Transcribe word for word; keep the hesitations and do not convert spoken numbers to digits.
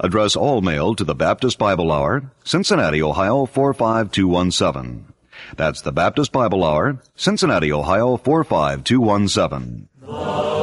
Address all mail to the Baptist Bible Hour, Cincinnati, Ohio four five two one seven. That's the Baptist Bible Hour, Cincinnati, Ohio four five two one seven.